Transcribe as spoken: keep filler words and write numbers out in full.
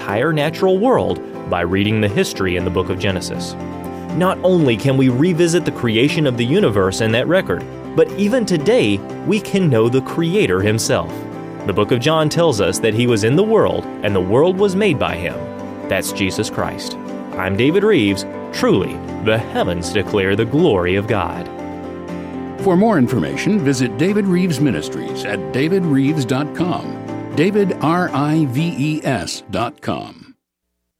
entire natural world by reading the history in the book of Genesis. Not only can we revisit the creation of the universe in that record, but even today we can know the Creator Himself. The book of John tells us that He was in the world, and the world was made by Him. That's Jesus Christ. I'm David Reeves. Truly, the heavens declare the glory of God. For more information, visit David Reeves Ministries at david reeves dot com. David, R I V E S dot com.